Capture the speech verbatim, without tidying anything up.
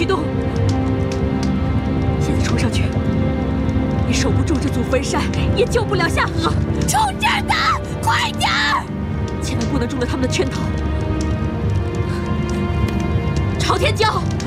驱动。现在冲上去，你守不住这座坟山，也救不了夏荷。 冲阵的，快点儿！ 千万不能中了他们的圈套。朝天椒。